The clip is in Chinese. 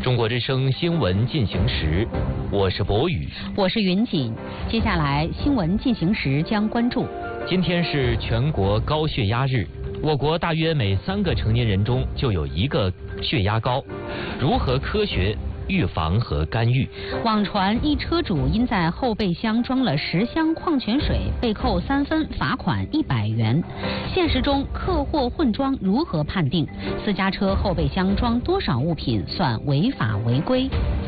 中国之声新闻进行时，我是博宇， 我是云锦。接下来新闻进行时将关注： 今天是全国高血压日，我国大约每3个成年人中就有1个血压高，如何科学预防和干预？ 网传一车主因在后备箱装了10箱矿泉水被扣3分，罚款100元。现实中客货混装如何判定？私家车后备箱装多少物品算违法违规？